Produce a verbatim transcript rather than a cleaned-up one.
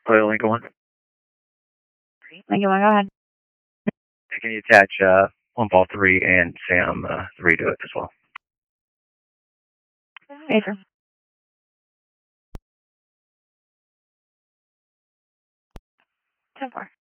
Oil Lincoln one. Lincoln one, go ahead. Can you attach uh, one ball three and Sam uh, three to it as well? Okay, sir. ten four.